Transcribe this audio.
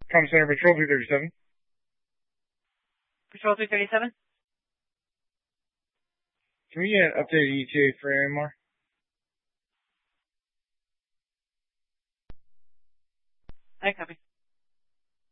Com Center Patrol 237. Patrol 337? Can we get an updated ETA for AMR? I copy.